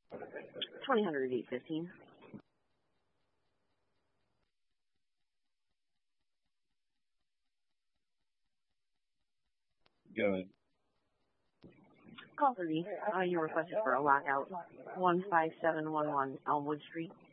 200815. Go ahead. Call 30. You requested for a lockout. 15711 Elmwood Street.